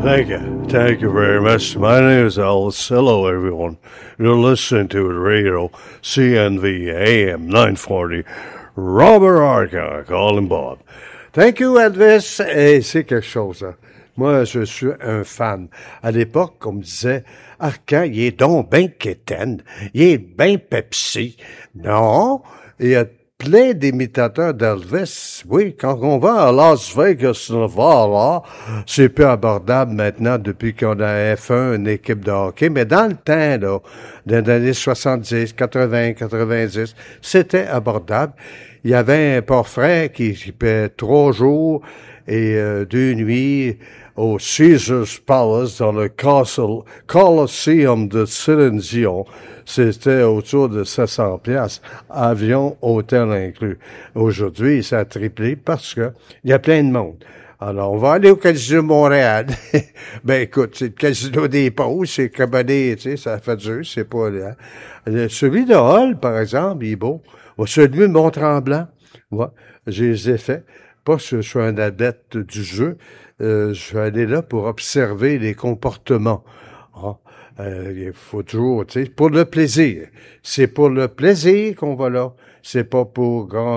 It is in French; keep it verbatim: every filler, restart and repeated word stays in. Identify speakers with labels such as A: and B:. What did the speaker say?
A: Thank you. Thank you very much. My name is Alice. Hello, everyone. You're listening to Radio C N V A M nine forty. Robert Arcan, calling Bob. Thank you, Elvis. Et c'est quelque chose, hein. Moi, je suis un fan. À l'époque, on me disait, Arcan, il est donc ben quétaine. Il est ben Pepsi. Non. Il y a plein d'imitateurs d'Elvis. Oui, quand on va à Las Vegas, Nevada, c'est plus abordable maintenant depuis qu'on a F un, une équipe de hockey. Mais dans le temps, là, dans les années soixante-dix, quatre-vingts, quatre-vingt-dix, c'était abordable. Il y avait un portrait qui, qui paie trois jours et euh, deux nuits au Caesars Palace dans le Castle, Colosseum de Céline Dion. C'était autour de sept cents piastres, avion, hôtel inclus. Aujourd'hui, ça a triplé parce que il y a plein de monde. Alors, on va aller au Casino de Montréal. Ben, écoute, c'est le Casino des Pauvres, c'est cabané, tu sais, ça fait dur, c'est pas là. Celui de Hall, par exemple, il est beau. Celui de Mont-Tremblant, ouais, j'ai les effets. Pas que je suis un adepte du jeu, euh, je suis allé là pour observer les comportements. Ah, euh, il faut toujours, tu sais, pour le plaisir. C'est pour le plaisir qu'on va là. C'est pas pour grand